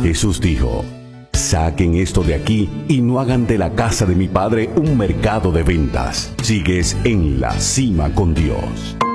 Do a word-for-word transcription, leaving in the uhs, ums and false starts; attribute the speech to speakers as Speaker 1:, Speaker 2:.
Speaker 1: Jesús dijo: saquen esto de aquí y no hagan de la casa de mi Padre un mercado de ventas. Sigues en la cima con Dios.